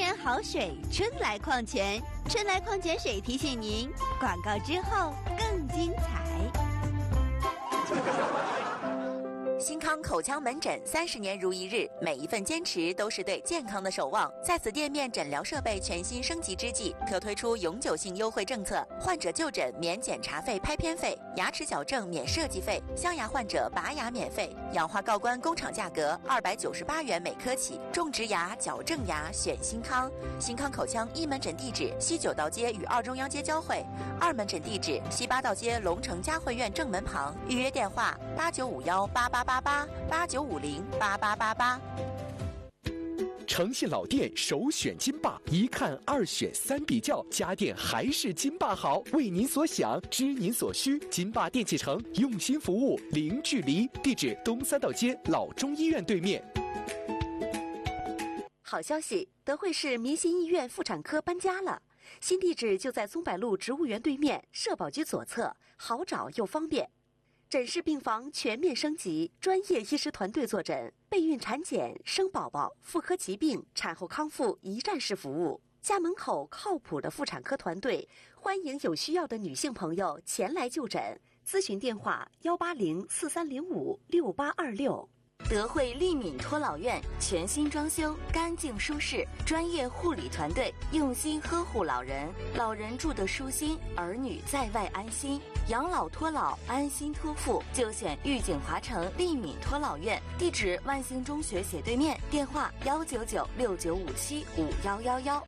泉好水，春来矿泉，春来矿泉水提醒您，广告之后更精彩。 新康口腔门诊30年如一日，每一份坚持都是对健康的守望。在此店面诊疗设备全新升级之际，特推出永久性优惠政策：患者就诊免检查费、拍片费，牙齿矫正免设计费，镶牙患者拔牙免费，氧化锆关工厂价格298元每颗起，种植牙、矫正牙选新康。新康口腔一门诊地址西九道街与2中央街交汇，2门诊地址西八道街龙城嘉汇苑正门旁，预约电话8951888889508888。 诚信老店首选金霸，一看二选三比较，家电还是金霸好。为您所想，知您所需，金霸电器城用心服务，零距离。地址东三道街老中医院对面。 好消息，德惠市民心医院妇产科搬家了，新地址就在松柏路植物园对面，社保局左侧，好找又方便。诊室病房全面升级，专业医师团队坐诊，备孕产检、生宝宝、妇科疾病、产后康复一站式服务。家门口靠谱的妇产科团队，欢迎有需要的女性朋友前来就诊。咨询电话18043056826。德惠利敏托老院全新装修，干净舒适，专业护理团队用心呵护老人，老人住得舒心，儿女在外安心。养老托老，安心托付，就选玉景华城利敏托老院，地址万兴中学斜对面，电话19969575111。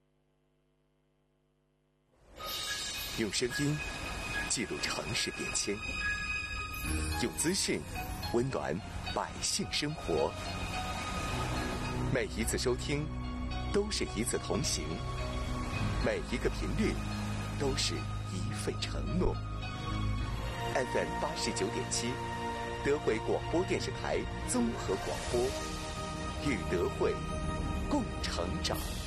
用声音记录城市变迁，用资讯温暖百姓生活。每一次收听都是一次同行，每一个频率都是一份承诺。FM 89.7，德惠广播电视台综合广播，与德惠共成长。